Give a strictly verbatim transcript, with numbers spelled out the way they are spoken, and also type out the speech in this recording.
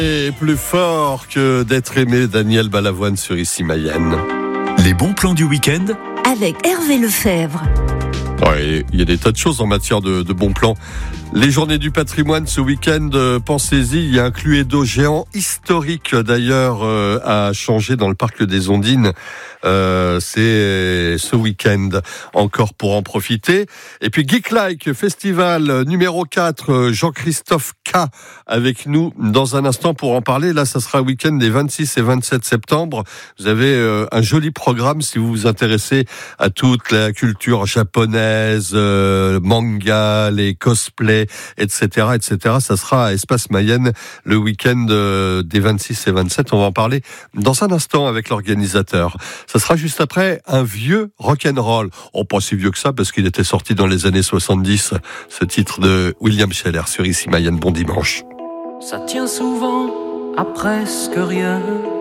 Et plus fort que d'être aimé, Daniel Balavoine sur Ici Mayenne. Les bons plans du week-end avec Hervé Lefebvre. Ouais, il y a des tas de choses en matière de, de bons plans. Les journées du patrimoine ce week-end, euh, pensez-y, il y a un Cluedo géant historique d'ailleurs euh, à changer dans le parc des Ondines. Euh, c'est ce week-end encore pour en profiter. Et puis Geek Like Festival numéro quatre, Jean-Christophe K avec nous dans un instant pour en parler. Là, ça sera week-end des vingt-six et vingt-sept septembre. Vous avez euh, un joli programme si vous vous intéressez à toute la culture japonaise, euh, manga, les cosplays, et cetera, et cetera. Ça sera à Espace Mayenne le week-end euh, des vingt-six et vingt-sept. On va en parler dans un instant avec l'organisateur. Ça sera juste après un vieux rock'n'roll. Oh, pas si vieux que ça, parce qu'il était sorti dans les années soixante-dix. Ce titre de William Scheller sur Ici Mayenne. Bon dimanche. Ça tient souvent à presque rien.